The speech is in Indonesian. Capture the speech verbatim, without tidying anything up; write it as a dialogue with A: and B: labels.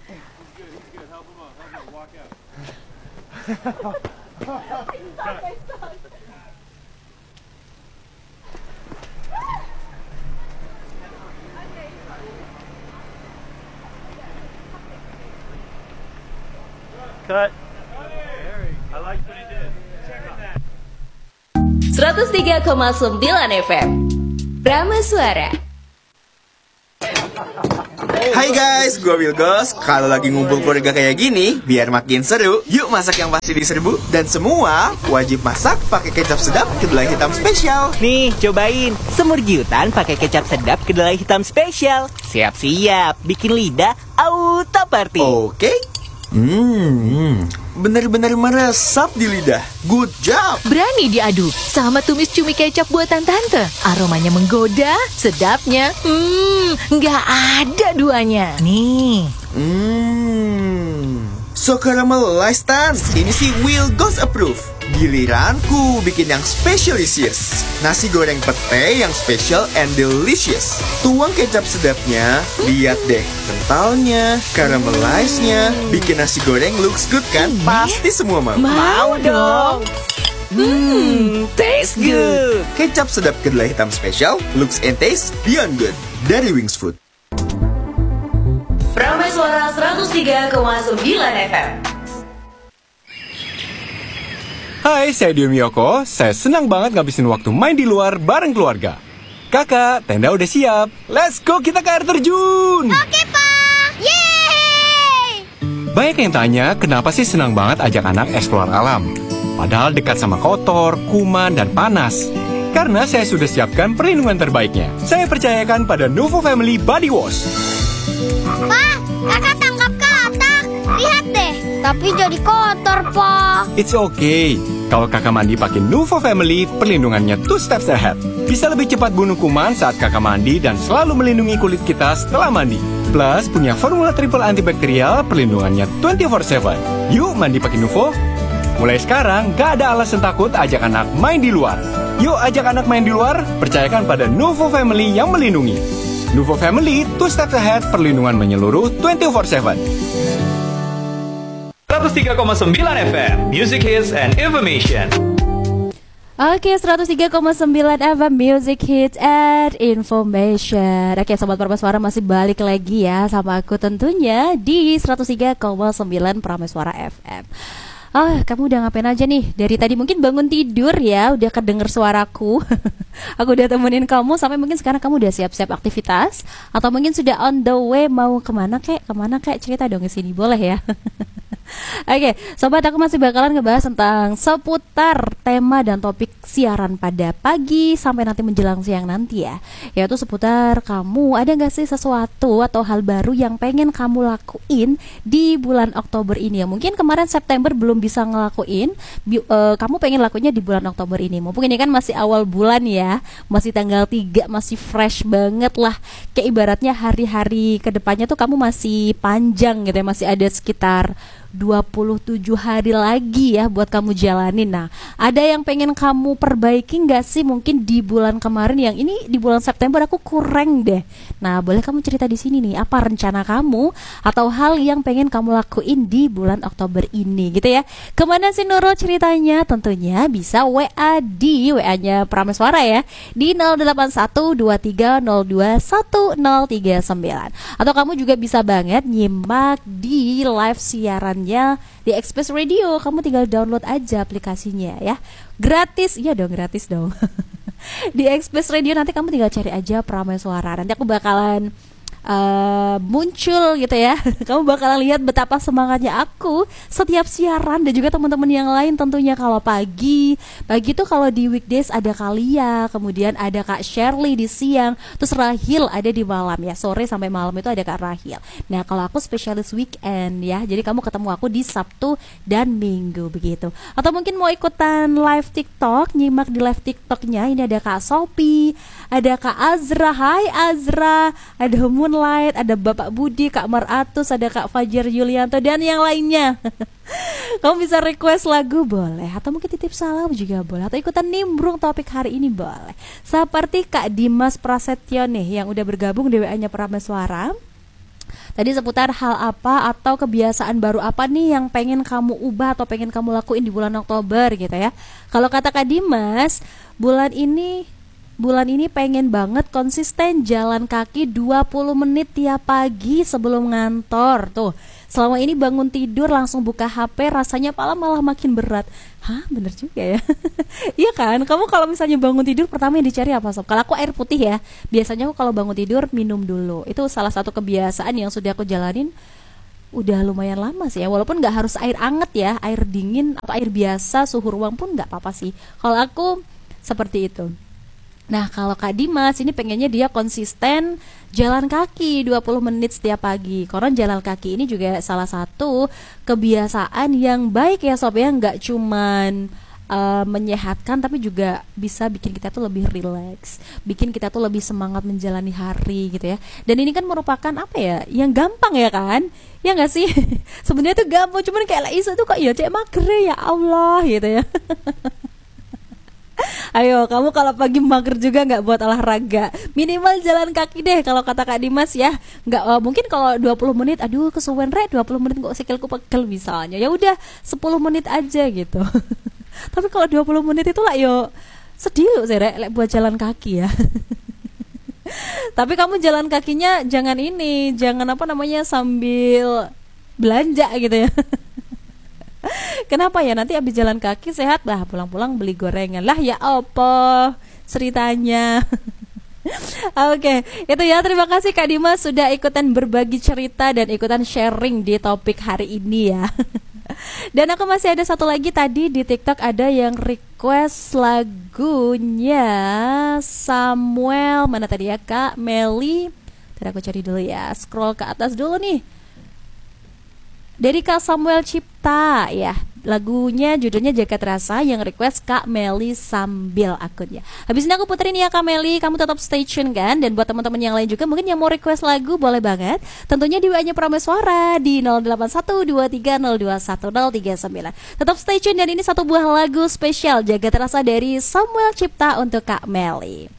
A: Cut. I like what he did. Check on that.
B: seratus tiga koma sembilan F M Prama Suara.
C: Hai guys, gue Wilgos. Kalau lagi ngumpul keluarga kayak gini, biar makin seru, yuk masak yang pasti diserbu. Dan semua wajib masak pakai kecap sedap kedelai hitam spesial.
D: Nih, cobain semur giutan pakai kecap sedap kedelai hitam spesial. Siap-siap, bikin lidah auto party.
C: Oke. Hmm, bener-bener meresap di lidah. Good job.
B: Berani diadu sama tumis cumi kecap buatan tante. Aromanya menggoda, sedapnya hmm, nggak ada duanya.
D: Nih.
C: Hmm, so caramelized tan. Ini sih Wilgos approve. Giliranku bikin yang specialisious. Nasi goreng pete yang special and delicious. Tuang kecap sedapnya. Lihat deh, kentalnya, caramelized-nya. Bikin nasi goreng looks good kan? Pasti semua mau.
B: Mau dong.
D: Hmm, taste good.
C: Kecap sedap kedelai hitam special, looks and taste beyond good. Dari Wings Food.
B: Prama Suara seratus tiga koma sembilan F M.
E: Hai, saya Dio Miyoko. Saya senang banget ngabisin waktu main di luar bareng keluarga. Kakak, tenda udah siap. Let's go, kita ke air terjun.
F: Oke, Pak. Yeay!
E: Banyak yang tanya, kenapa sih senang banget ajak anak eksplor alam? Padahal dekat sama kotor, kuman, dan panas. Karena saya sudah siapkan perlindungan terbaiknya. Saya percayakan pada Nuvo Family Body Wash.
F: Pak, kakak tangkap katak. Lihat deh, tapi jadi kotor, Pak.
E: It's okay. Kalau kakak mandi pakai Nuvo Family, perlindungannya two steps ahead. Bisa lebih cepat bunuh kuman saat kakak mandi dan selalu melindungi kulit kita setelah mandi. Plus, punya formula triple antibakterial, perlindungannya dua puluh empat tujuh. Yuk mandi pakai Nuvo. Mulai sekarang, gak ada alasan takut ajak anak main di luar. Yuk ajak anak main di luar, percayakan pada Nuvo Family yang melindungi. Nuvo Family, two steps ahead, perlindungan menyeluruh dua puluh empat tujuh.
A: seratus tiga koma sembilan F M Music Hits and Information.
G: Oke, seratus tiga koma sembilan F M Music Hits and Information. Oke, Sobat Prameswara masih balik lagi ya sama aku tentunya di seratus tiga koma sembilan Prameswara F M. Ah, kamu udah ngapain aja nih? Dari tadi mungkin bangun tidur ya, udah kedenger suaraku. Aku udah temenin kamu sampai mungkin sekarang kamu udah siap-siap aktivitas atau mungkin sudah on the way mau kemana kek? Kemana kek? Cerita dong di sini, boleh ya? Oke, sobat, aku masih bakalan ngebahas tentang seputar tema dan topik siaran pada pagi sampai nanti menjelang siang nanti ya. Yaitu seputar kamu ada gak sih sesuatu atau hal baru yang pengen kamu lakuin di bulan Oktober ini ya. Mungkin kemarin September belum bisa ngelakuin, bi- uh, kamu pengen lakuinnya di bulan Oktober ini. Mumpung ini kan masih awal bulan ya, masih tanggal tiga, masih fresh banget lah. Kayak ibaratnya hari-hari kedepannya tuh kamu masih panjang gitu ya, masih ada sekitar dua puluh tujuh hari lagi ya buat kamu jalanin. Nah, ada yang pengen kamu perbaiki nggak sih mungkin di bulan kemarin yang ini di bulan September aku kurang deh. Nah, boleh kamu cerita di sini nih, apa rencana kamu atau hal yang pengen kamu lakuin di bulan Oktober ini gitu ya. Kemana sih Nurul ceritanya? Tentunya bisa W A di W A-nya Prameswara ya di nol delapan satu dua tiga nol dua satu nol tiga sembilan. Atau kamu juga bisa banget nyimak di live siaran di Express Radio. Kamu tinggal download aja aplikasinya ya, gratis. Iya dong, gratis dong. Di Express Radio nanti kamu tinggal cari aja Prameswara. Nanti aku bakalan Uh, muncul gitu ya. Kamu bakalan lihat betapa semangatnya aku setiap siaran dan juga teman-teman yang lain tentunya. Kalau pagi pagi tuh kalau di weekdays ada Kalia, kemudian ada Kak Shirley di siang, terus Rahil ada di malam ya, sore sampai malam itu ada Kak Rahil. Nah, kalau aku spesialis weekend ya, jadi kamu ketemu aku di Sabtu dan Minggu begitu. Atau mungkin mau ikutan live TikTok, nyimak di live TikToknya. Ini ada Kak Sophie, ada Kak Azra, hai Azra, ada Moonlight, ada Bapak Budi, Kak Maratus, ada Kak Fajar Yulianto dan yang lainnya. Kamu bisa request lagu boleh, atau mungkin titip salam juga boleh, atau ikutan nimbrung topik hari ini boleh. Seperti Kak Dimas Prasetyo nih yang udah bergabung di W A-nya Prameswara. Tadi seputar hal apa atau kebiasaan baru apa nih yang pengen kamu ubah atau pengen kamu lakuin di bulan Oktober gitu ya. Kalau kata Kak Dimas, bulan ini bulan ini pengen banget konsisten jalan kaki dua puluh menit tiap pagi sebelum ngantor. Tuh, selama ini bangun tidur langsung buka H P, rasanya malah malah makin berat. Hah, bener juga ya. Iya kan, kamu kalau misalnya bangun tidur pertama yang dicari apa sob? Kalau aku air putih ya. Biasanya aku kalau bangun tidur minum dulu. Itu salah satu kebiasaan yang sudah aku jalanin udah lumayan lama sih ya. Walaupun nggak harus air anget ya, air dingin atau air biasa suhu ruang pun nggak apa-apa sih. Kalau aku seperti itu. Nah, kalau Kak Dimas ini pengennya dia konsisten jalan kaki dua puluh menit setiap pagi. Karena jalan kaki ini juga salah satu kebiasaan yang baik ya sob ya, nggak cuman uh, menyehatkan tapi juga bisa bikin kita tuh lebih rileks, bikin kita tuh lebih semangat menjalani hari gitu ya. Dan ini kan merupakan apa ya, yang gampang ya kan? Ya nggak sih? Sebenarnya tuh gampang, cuman kayak Laisa tuh kok ya cek mager ya Allah gitu ya. Ayo, kamu kalau pagi mager juga nggak buat olahraga, minimal jalan kaki deh kalau kata Kak Dimas ya. Nggak uh, mungkin kalau dua puluh menit, aduh kesuwen re dua puluh menit kok sikilku pegel misalnya. Ya udah sepuluh menit aja gitu. Tapi kalau dua puluh menit itu lah yo sedih loh sih re buat jalan kaki ya. Tapi kamu jalan kakinya jangan ini, jangan apa namanya sambil belanja gitu ya. Kenapa ya, nanti abis jalan kaki sehat lah, pulang-pulang beli gorengan lah ya apa ceritanya. Oke, itu ya, terima kasih Kak Dimas sudah ikutan berbagi cerita dan ikutan sharing di topik hari ini ya. Dan aku masih ada satu lagi, tadi di TikTok ada yang request lagunya Samuel, mana tadi ya Kak Meli. Tadi aku cari dulu ya, scroll ke atas dulu nih. Dari Kak Samuel Cipta ya, lagunya judulnya Jagat Rasa yang request Kak Meli Sambil akunnya. Habis ini aku puterin ya Kak Meli, kamu tetap stay tune kan. Dan buat teman-teman yang lain juga mungkin yang mau request lagu boleh banget. Tentunya di W A-nya Prameswara di nol delapan satu dua tiga nol dua satu nol tiga sembilan. Tetap stay tune, dan ini satu buah lagu spesial Jagat Rasa dari Samuel Cipta untuk Kak Meli.